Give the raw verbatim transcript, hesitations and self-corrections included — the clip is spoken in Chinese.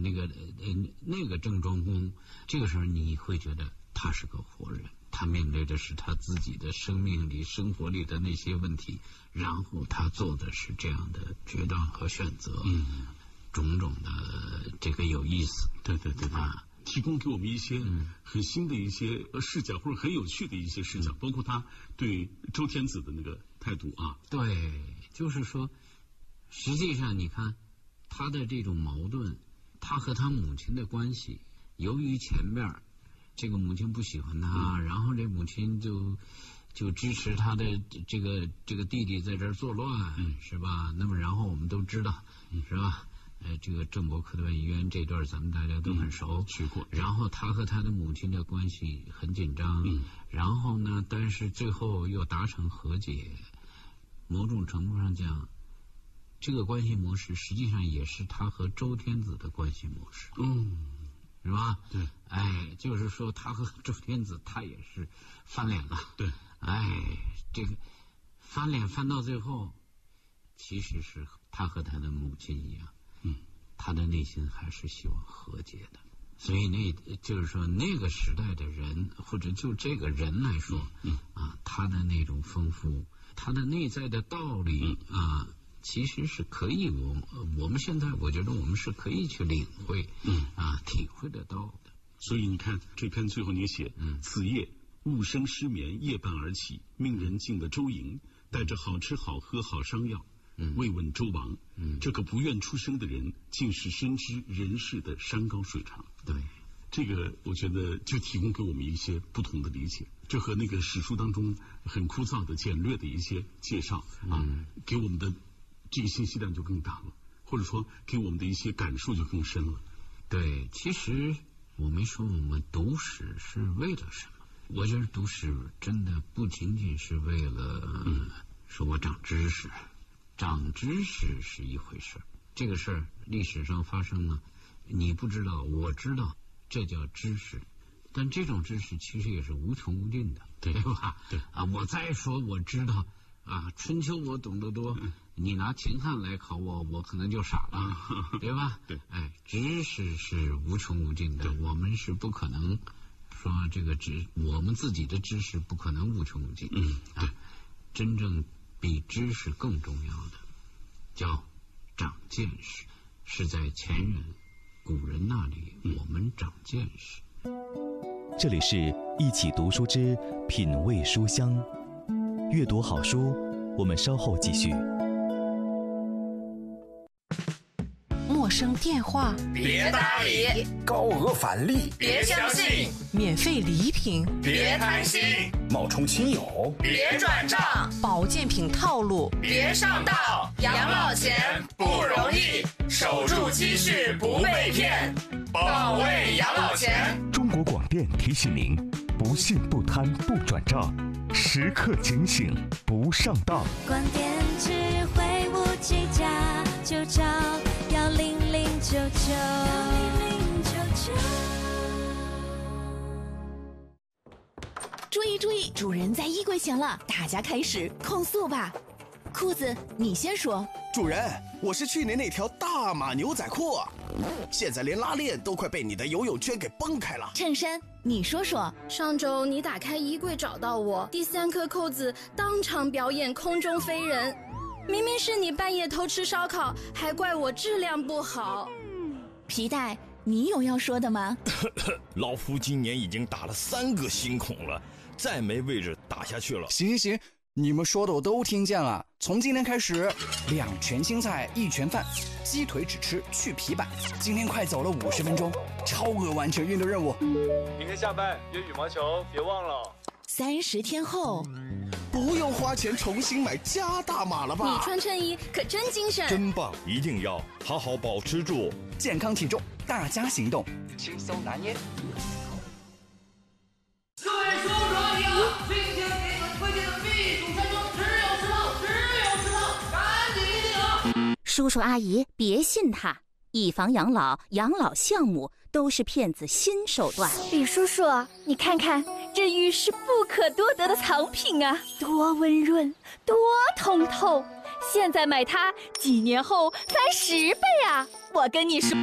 那个呃那个郑庄公，这个时候你会觉得他是个活人，他面对的是他自己的生命里、生活里的那些问题，然后他做的是这样的决断和选择，嗯，种种的这个有意思， 对对对对。 啊， 提供给我们一些很新的一些视角，或者很有趣的一些视角，包括他对周天子的那个态度啊。 对，就是说，实际上你看他的这种矛盾，他和他母亲的关系，由于前面这个母亲不喜欢他，嗯、然后这母亲就就支持他的这个这个弟弟在这儿作乱，嗯、是吧？那么然后我们都知道，嗯、是吧？呃，这个郑伯克段遗冤这段咱们大家都很熟，学过。然后他和他的母亲的关系很紧张，嗯，然后呢，但是最后又达成和解。某种程度上讲，这个关系模式实际上也是他和周天子的关系模式，嗯，是吧？ 对， 哎，就是说他和周天子他也是翻脸了， 对， 哎，这个翻脸翻到最后，其实是他和他的母亲一样。嗯，他的内心还是希望和解的，所以那就是说那个时代的人，或者就这个人来说，嗯啊，他的那种丰富，他的内在的道理啊，其实是可以我我们现在我觉得我们是可以去领会，嗯啊，体会得到的。 所以你看这篇最后你写，嗯，此夜雾生失眠，夜半而起，命人进的周营，带着好吃好喝好伤药。慰问周王，嗯，这个不愿出声的人，竟是深知人世的山高水长。 对， 这个我觉得就提供给我们一些不同的理解，这和那个史书当中很枯燥的简略的一些介绍啊，嗯、给我们的这个信息量就更大了，或者说给我们的一些感受就更深了。 对，其实我没说我们读史是为了什么，我觉得读史真的不仅仅是为了，嗯，说我长知识。长知识是一回事，这个事儿历史上发生了，你不知道，我知道，这叫知识。但这种知识其实也是无穷无尽的， 对吧？ 对啊，我再说我知道啊，春秋我懂得多，嗯、你拿秦汉来考我，我可能就傻了，嗯、对吧？ 对， 哎，知识是无穷无尽的，我们是不可能说这个知，我们自己的知识不可能无穷无尽。 嗯，对， 啊、真正。比知识更重要的叫长见识，是在前人古人那里我们长见识。 这里是一起读书之品味书香，阅读好书，我们稍后继续。 陌生电话别搭理， 高额返利别相信， 免费礼品别贪心， 冒充亲友别转账， 保健品套路别上当，养老钱不容易，守住积蓄不被骗，保卫养老钱。 中国广电提醒您：不信不贪不转账，时刻警醒不上当。 广电智慧无计价，就找幺零零九九。 注意注意，主人在衣柜前了，大家开始控诉吧。裤子，你先说。 主人，我是去年那条大码牛仔裤啊，现在连拉链都快被你的游泳圈给崩开了。 衬衫，你说说。 上周你打开衣柜找到我，第三颗扣子当场表演空中飞人，明明是你半夜偷吃烧烤，还怪我质量不好。 皮带，你有要说的吗？ 老夫今年已经打了三个新孔了，再没位置打下去了。 行行行，你们说的我都听见了。从今天开始，两全青菜一全饭，鸡腿只吃去皮板。今天快走了五十分钟，超额完成运动任务。 明天下班约羽毛球，别忘了。 三十天后， 不用花钱重新买加大码了吧？ 你穿衬衣可真精神， 真棒！一定要好好保持住健康体重，大家行动，轻松拿捏。 各位叔叔阿姨好，今天给你们推荐的避暑山庄只有十套，只有十套，赶紧一定啊！ 叔叔阿姨别信他，以房养老、养老项目都是骗子新手段。 李叔叔，你看看这玉是不可多得的藏品啊，多温润，多通透。现在买它，几年后翻十倍啊！我跟你说。